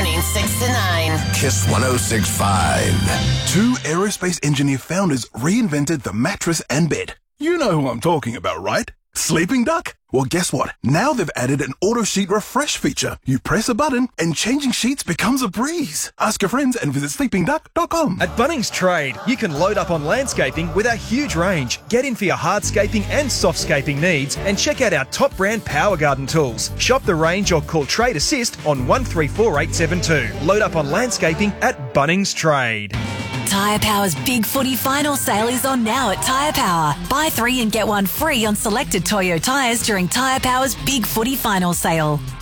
morning 6 to 9. Kiss 106.5. Two aerospace engineer founders reinvented the mattress and bed. You know who I'm talking about, right? Sleeping Duck? Well, guess what? Now they've added an auto sheet refresh feature. You press a button and changing sheets becomes a breeze. Ask your friends and visit sleepingduck.com. At Bunnings Trade, you can load up on landscaping with our huge range. Get in for your hardscaping and softscaping needs and check out our top brand Power Garden tools. Shop the range or call Trade Assist on 134872. Load up on landscaping at Bunnings Trade. Tyre Power's Big Footy Final Sale is on now at Tyre Power. Buy 3 and get 1 free on selected Toyo tyres during Tyre Power's Big Footy Final Sale.